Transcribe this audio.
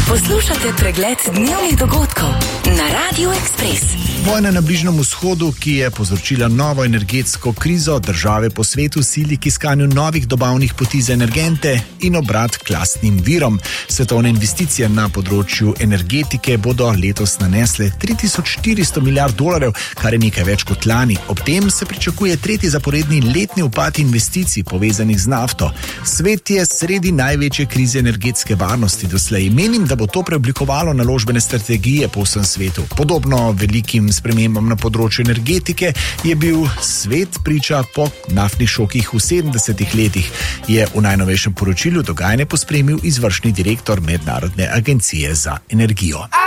Poslušate pregled dnevnih dogodkov na Radio Ekspres. Vojna na Bližnjem vzhodu, ki je povzročila novo energetsko krizo, države po svetu sili k iskanju novih dobavnih poti za energente in obrat k lastnim virom. Svetovne investicije na področju energetike bodo letos nanesle $3400 milijard, kar je nekaj več kot lani. Ob tem se pričakuje tretji zaporedni letni upad investicij povezanih z nafto. Svet je sredi največje krize energetske varnosti doslej. Menim, da bo to preoblikovalo naložbene strategije po vsem svetu. Podobno velikim spremembam na področju energetike je bil svet priča po naftnih šokih v 70 letih, je v najnovejšem poročilu dogajanje pospremil izvršni direktor Mednarodne agencije za energijo.